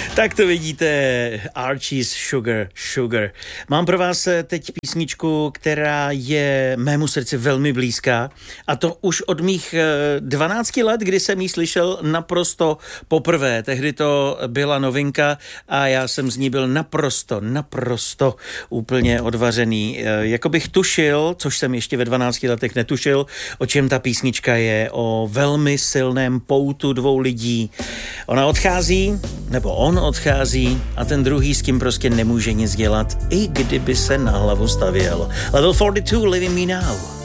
Tak to vidíte, Archie's Sugar. Mám pro vás teď písničku, která je mému srdci velmi blízká, a to už od mých 12 let, kdy jsem ji slyšel naprosto poprvé. Tehdy to byla novinka a já jsem z ní byl naprosto úplně odvařený. Jako bych tušil, což jsem ještě ve 12 letech netušil, o čem ta písnička je, o velmi silném poutu dvou lidí. Ona odchází, nebo on odchází a ten druhý s tím prostě nemůže nic dělat, i kdyby se na hlavu stavěl. Level 42, Living Me Now.